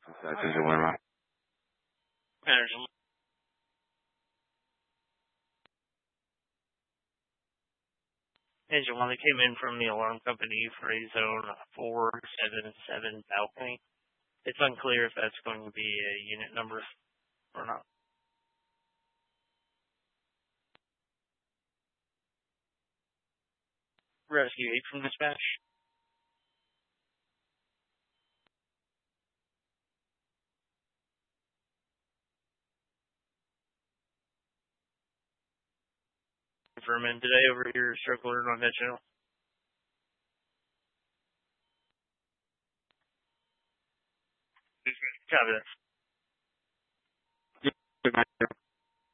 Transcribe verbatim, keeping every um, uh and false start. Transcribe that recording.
This is Wilma. Engine one that came in from the alarm company for a zone four seven seven balcony. It's unclear if that's going to be a unit number or not. Rescue eight from dispatch. Confirming today over here, stroke alert on that channel. Copy that.